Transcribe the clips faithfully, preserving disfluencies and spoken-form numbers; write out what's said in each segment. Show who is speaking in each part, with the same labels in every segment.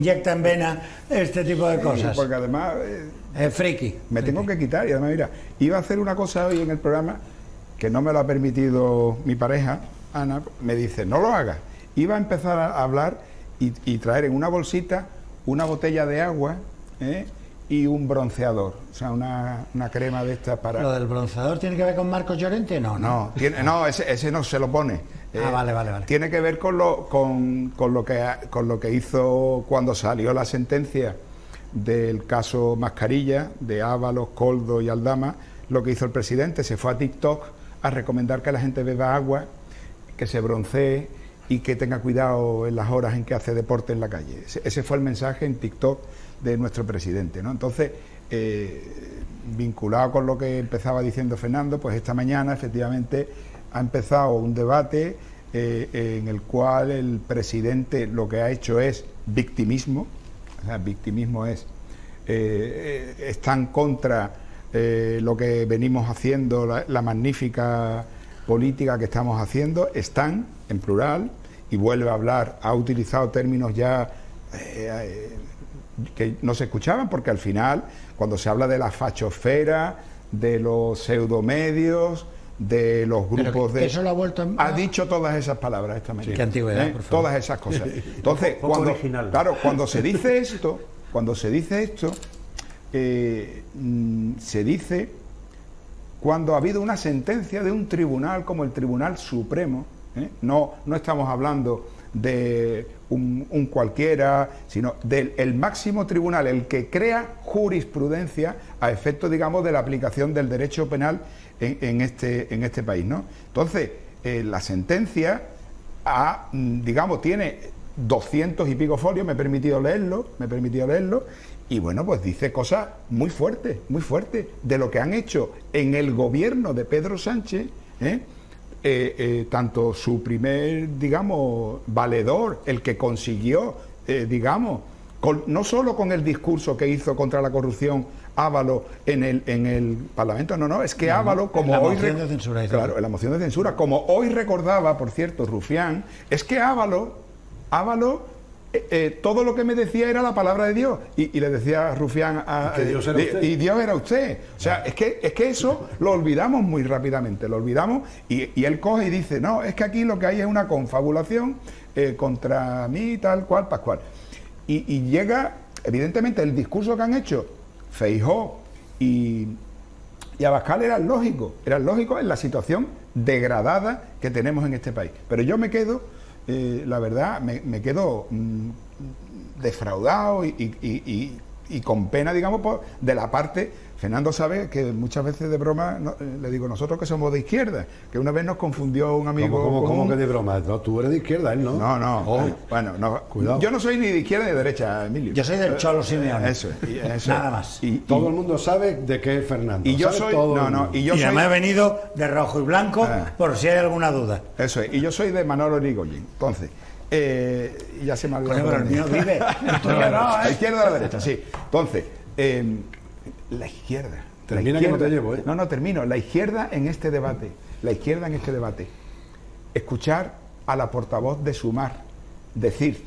Speaker 1: inyecta en vena este tipo de cosas.
Speaker 2: Porque además... Eh,
Speaker 1: es friki.
Speaker 2: Me
Speaker 1: friki.
Speaker 2: tengo que quitar y además, mira, iba a hacer una cosa hoy en el programa que no me lo ha permitido mi pareja, Ana, me dice, no lo hagas. Iba a empezar a hablar y, y traer en una bolsita una botella de agua, ¿eh? Y un bronceador, o sea, una, una crema de estas para...
Speaker 1: ¿Lo del bronceador tiene que ver con Marcos Llorente? No, no.
Speaker 2: No, tiene, no ese, ese no se lo pone.
Speaker 1: Ah,
Speaker 2: eh,
Speaker 1: vale, vale, vale.
Speaker 2: Tiene que ver con lo, con, con, lo que, con lo que hizo cuando salió la sentencia del caso Mascarilla, de Ábalos, Koldo y Aldama. Lo que hizo el presidente, se fue a TikTok a recomendar que la gente beba agua, que se broncee y que tenga cuidado en las horas en que hace deporte en la calle. Ese, ese fue el mensaje en TikTok de nuestro presidente, ¿no? Entonces, eh, vinculado con lo que empezaba diciendo Fernando, pues esta mañana efectivamente ha empezado un debate eh, en el cual el presidente lo que ha hecho es victimismo, o sea, victimismo es, eh, eh, están contra eh, lo que venimos haciendo, la, la magnífica política que estamos haciendo, están en plural, y vuelve a hablar, ha utilizado términos ya eh, eh, que no se escuchaban, porque al final, cuando se habla de la fachosfera, de los pseudomedios, de los grupos
Speaker 1: que,
Speaker 2: de...
Speaker 1: Eso lo ha vuelto en...
Speaker 2: Ha dicho todas esas palabras esta mañana.
Speaker 1: Sí, qué antigüedad,
Speaker 2: ¿eh?
Speaker 1: por favor.
Speaker 2: Todas esas cosas. Entonces,
Speaker 3: poco, poco
Speaker 2: cuando,
Speaker 3: original.
Speaker 2: claro, cuando se dice esto, cuando se dice esto, eh, mm, se dice cuando ha habido una sentencia de un tribunal como el Tribunal Supremo, ¿eh? no, no estamos hablando de un, un cualquiera, sino del el máximo tribunal, el que crea jurisprudencia a efecto, digamos, de la aplicación del derecho penal en, en, este, en este país, ¿no? Entonces, eh, la sentencia, ha, digamos, tiene doscientos y pico folios, me he permitido leerlo, me he permitido leerlo, y bueno, pues dice cosas muy fuertes, muy fuertes, de lo que han hecho en el gobierno de Pedro Sánchez, ¿eh? Eh, eh, tanto su primer, digamos, valedor, el que consiguió, eh, digamos, con, no solo con el discurso que hizo contra la corrupción Ábalos en el, en el Parlamento, no, no, es que Ábalos, como
Speaker 1: la
Speaker 2: hoy...
Speaker 1: moción de censura.
Speaker 2: Claro, en la moción de censura, como hoy recordaba, por cierto, Rufián, es que Ábalos, Ábalos, eh, eh, todo lo que me decía era la palabra de Dios, y, y le decía a Rufián, a,
Speaker 3: que Dios era
Speaker 2: eh,
Speaker 3: usted.
Speaker 2: y Dios era usted. O sea, es que, es que eso lo olvidamos muy rápidamente, lo olvidamos, y, y él coge y dice, no, es que aquí lo que hay es una confabulación eh, contra mí, tal cual, pascual. Y, y llega, evidentemente, el discurso que han hecho Feijóo y, y Abascal era lógico, era lógico en la situación degradada que tenemos en este país. Pero yo me quedo, eh, la verdad, me, me quedo mmm, defraudado y, y, y, y con pena, digamos, por, de la parte... Fernando sabe que muchas veces de broma no, eh, le digo, nosotros que somos de izquierda, que una vez nos confundió un amigo...
Speaker 3: ¿Cómo, cómo,
Speaker 2: con
Speaker 3: cómo
Speaker 2: un...
Speaker 3: que de broma? No, tú eres de izquierda, él no.
Speaker 2: No, no.
Speaker 3: Oh.
Speaker 2: Eh, bueno, no.
Speaker 3: Cuidado.
Speaker 2: Yo no soy ni de izquierda ni de derecha, Emilio.
Speaker 1: Yo soy del Cholo Simeone.
Speaker 2: Eso, y eso.
Speaker 1: Nada más.
Speaker 2: Y, y,
Speaker 3: Todo el mundo sabe de qué es Fernando.
Speaker 2: Y yo
Speaker 3: ¿Sabe?
Speaker 2: soy...
Speaker 3: Todo
Speaker 2: No,
Speaker 3: el
Speaker 2: no,
Speaker 3: mundo.
Speaker 2: y yo
Speaker 1: y
Speaker 2: soy...
Speaker 1: además he venido de rojo y blanco,
Speaker 2: Ah.
Speaker 1: por si hay alguna duda.
Speaker 2: Eso es. Y yo soy de Manolo Irigoyen. Entonces, eh, ya se me ha olvidado.
Speaker 1: Coño, pero el mío vive. El tuyo no,
Speaker 2: La
Speaker 1: ¿eh?
Speaker 2: izquierda o la derecha, sí. Entonces, eh, la izquierda...
Speaker 3: Termina
Speaker 2: la
Speaker 3: que no
Speaker 2: izquierda,
Speaker 3: te llevo, ¿eh?
Speaker 2: No, no, termino. La izquierda en este debate, la izquierda en este debate, escuchar a la portavoz de Sumar decir,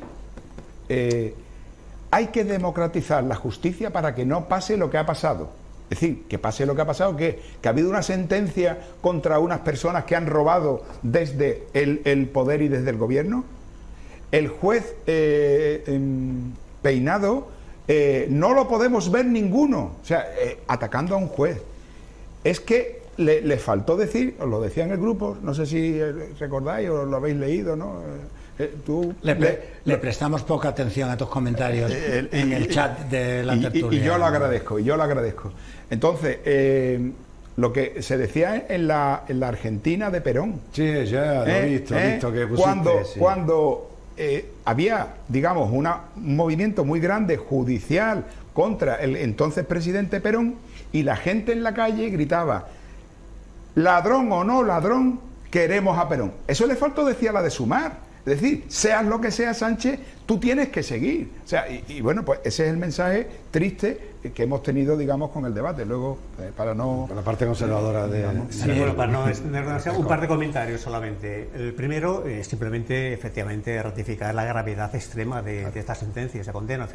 Speaker 2: eh, hay que democratizar la justicia para que no pase lo que ha pasado. Es decir, que pase lo que ha pasado, que, que ha habido una sentencia contra unas personas que han robado desde el, el poder y desde el gobierno. El juez eh, eh, Peinado... Eh, no lo podemos ver ninguno, o sea, eh, atacando a un juez. Es que le, le faltó decir, os lo decía en el grupo, no sé si eh, recordáis o lo habéis leído, ¿no? Eh, eh, tú,
Speaker 1: Le, pre-
Speaker 2: le,
Speaker 1: le prestamos poca atención a tus comentarios
Speaker 2: eh,
Speaker 1: en el
Speaker 2: y-
Speaker 1: chat de la
Speaker 2: y,
Speaker 1: tertulia.
Speaker 2: y, y yo lo agradezco, y yo lo agradezco. Entonces, eh, lo que se decía en la, en la Argentina de Perón.
Speaker 3: Sí, ya lo he
Speaker 2: Eh,
Speaker 3: visto, he
Speaker 2: eh,
Speaker 3: visto que pusiste.
Speaker 2: Cuando,
Speaker 3: sí.
Speaker 2: cuando eh, había, digamos, una, un movimiento muy grande judicial contra el entonces presidente Perón, y la gente en la calle gritaba, ladrón o no ladrón, queremos a Perón. Eso le faltó decir a la de Sumar. Es decir, seas lo que sea, Sánchez, tú tienes que seguir. O sea, y, y bueno, pues ese es el mensaje triste que hemos tenido, digamos, con el debate. Luego, eh, para no...
Speaker 3: La parte conservadora de...
Speaker 4: Sí, bueno, para no extender demasiado, un par de comentarios solamente. El primero, eh, simplemente, efectivamente, ratificar la gravedad extrema de, de esta sentencia, esa condena.